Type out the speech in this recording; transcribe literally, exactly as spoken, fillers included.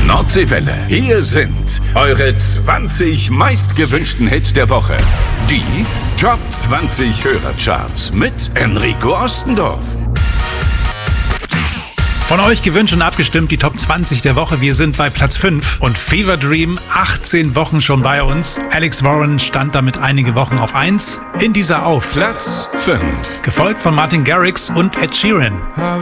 Nordseewelle. Hier sind eure zwanzig meistgewünschten Hits der Woche. Die Top zwanzig Hörercharts mit Enrico Ostendorf. Von euch gewünscht und abgestimmt die Top zwanzig der Woche. Wir sind bei Platz fünf und Fever Dream achtzehn Wochen schon bei uns. Alex Warren stand damit einige Wochen auf eins. In dieser auf Platz fünf. Gefolgt von Martin Garrix und Ed Sheeran.